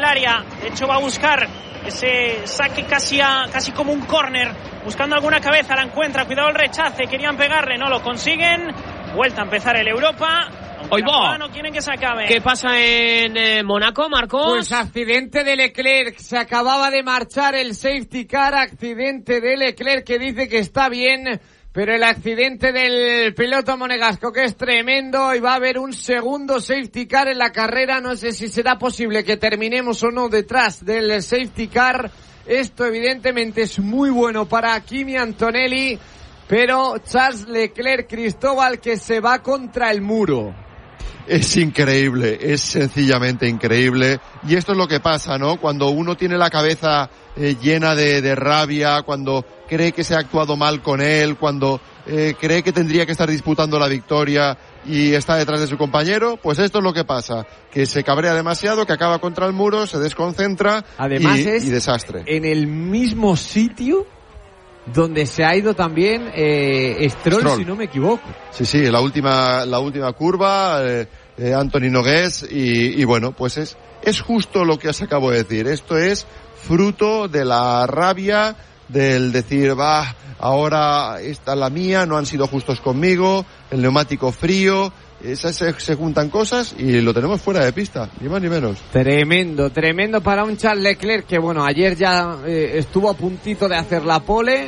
área. De hecho va a buscar ese saque casi como un córner, buscando alguna cabeza, la encuentra, cuidado el rechace, querían pegarle, no lo consiguen. Vuelta a empezar el Europa. Hoy no quieren que se acabe. ¿Qué pasa en Mónaco, Marcos? Pues accidente de Leclerc, se acababa de marchar el safety car, accidente de Leclerc que dice que está bien, pero el accidente del piloto monegasco que es tremendo y va a haber un segundo safety car en la carrera. No sé si será posible que terminemos o no detrás del safety car. Esto evidentemente es muy bueno para Kimi Antonelli, pero Charles Leclerc, Cristóbal, que se va contra el muro. Es increíble, es sencillamente increíble. Y esto es lo que pasa, ¿no? Cuando uno tiene la cabeza llena de rabia, cuando cree que se ha actuado mal con él, cuando cree que tendría que estar disputando la victoria y está detrás de su compañero, pues esto es lo que pasa, que se cabrea demasiado, que acaba contra el muro, se desconcentra. Además y desastre. En el mismo sitio donde se ha ido también Stroll, si no me equivoco. Sí, la última curva, Anthony Nogués, y bueno, pues es justo lo que os acabo de decir. Esto es fruto de la rabia, del decir, ahora esta es la mía, no han sido justos conmigo, el neumático frío. Se juntan cosas y lo tenemos fuera de pista, ni más ni menos. Tremendo para un Charles Leclerc que, bueno, ayer ya estuvo a puntito de hacer la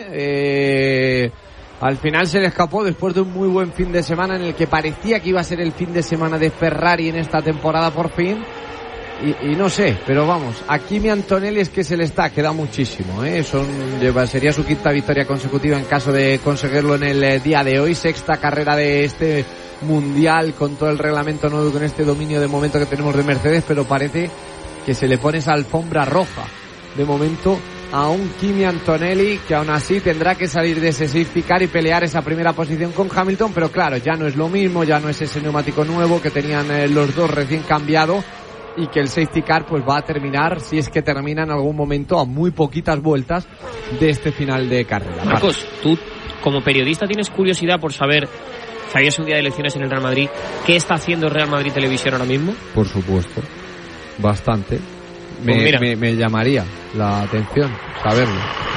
pole. Al final se le escapó después de un muy buen fin de semana en el que parecía que iba a ser el fin de semana de Ferrari en esta temporada por fin. Y no sé, pero vamos, a Kimi Antonelli es que se le queda muchísimo, sería su quinta victoria consecutiva en caso de conseguirlo en el día de hoy, sexta carrera de este mundial con todo el reglamento nuevo, con este dominio de momento que tenemos de Mercedes, pero parece que se le pone esa alfombra roja de momento a un Kimi Antonelli que aún así tendrá que salir de ese safety car y pelear esa primera posición con Hamilton, pero claro, ya no es lo mismo, ya no es ese neumático nuevo que tenían los dos recién cambiado, y que el safety car pues va a terminar, si es que termina en algún momento, a muy poquitas vueltas de este final de carrera. Marcos, tú como periodista tienes curiosidad por saber, sabías un día de elecciones en el Real Madrid, ¿qué está haciendo el Real Madrid Televisión ahora mismo? Por supuesto, bastante. Me llamaría la atención saberlo.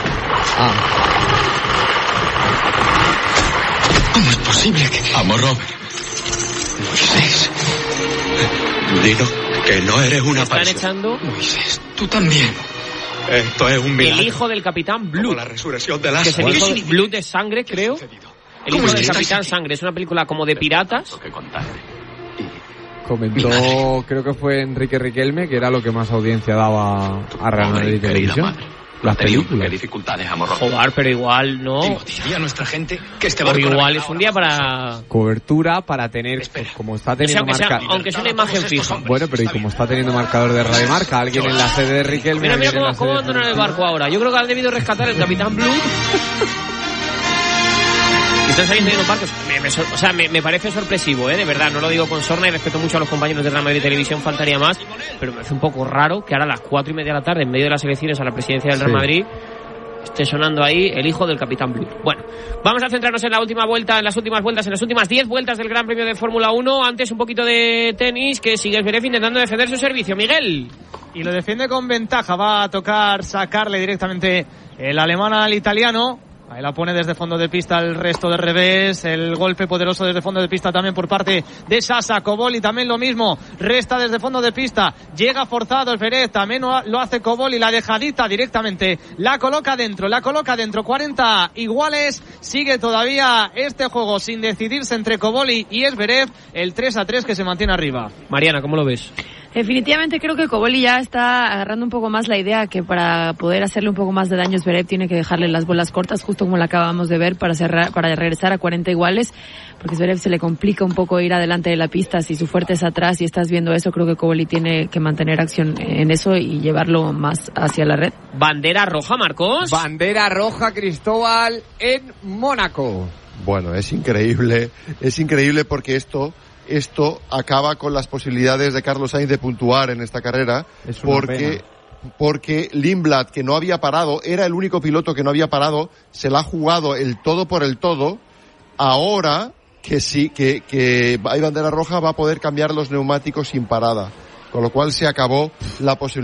¿Cómo es posible que... Vamos, Robert. Moisés. Dino que no eres una están falsa. Echando. Moisés, tú también. Esto es un milagro. El hijo del capitán Blood. Como la resurrección de Lázaro. Que es el hijo de Blood de Sangre, creo. El hijo del capitán Sangre. Es una película como de piratas. Comentó, creo que fue Enrique Riquelme, que era lo que más audiencia daba a Real Madrid Televisión. Las películas. ¿Qué dificultades, amor? Joder, pero igual no. Diría a nuestra gente que este barco igual es un día para cobertura, para tener, pues, como está teniendo aunque sea una imagen fija. Bueno, pero y como está teniendo marcador de Radio Marca, alguien en la sede de Riquelme. Mira cómo abandonan el barco ahora. Yo creo que han debido rescatar el capitán Blue. Están saliendo de los barcos. Me parece sorpresivo, de verdad, no lo digo con sorna y respeto mucho a los compañeros de Real Madrid Televisión, faltaría más, pero me parece un poco raro que ahora a las 4:30 de la tarde, en medio de las elecciones a la presidencia del Real Madrid, esté sonando ahí el hijo del capitán Blue. Bueno, vamos a centrarnos en la última vuelta, en las últimas 10 vueltas del Gran Premio de Fórmula 1. Antes un poquito de tenis, que sigue Zverev intentando defender su servicio. Miguel. Y lo defiende con ventaja, va a tocar sacarle directamente el alemán al italiano. Ahí la pone desde fondo de pista el resto de revés, el golpe poderoso desde fondo de pista también por parte de Sasa. Koboli también lo mismo, resta desde fondo de pista, llega forzado el Zverev, también lo hace Koboli, la dejadita directamente, la coloca dentro, 40 iguales, sigue todavía este juego sin decidirse entre Koboli y Zverev, el 3-3 que se mantiene arriba. Mariana, ¿cómo lo ves? Definitivamente creo que Koboli ya está agarrando un poco más la idea que para poder hacerle un poco más de daño a Zverev tiene que dejarle las bolas cortas, justo como la acabamos de ver, para regresar a 40 iguales, porque Zverev se le complica un poco ir adelante de la pista, si su fuerte es atrás y estás viendo eso, creo que Koboli tiene que mantener acción en eso y llevarlo más hacia la red. Bandera roja, Marcos. Bandera roja, Cristóbal, en Mónaco. Bueno, es increíble porque esto acaba con las posibilidades de Carlos Sainz de puntuar en esta carrera, porque Lindblad, que no había parado, era el único piloto que no había parado, se la ha jugado el todo por el todo. Ahora que sí, que hay bandera roja, va a poder cambiar los neumáticos sin parada, con lo cual se acabó la posibilidad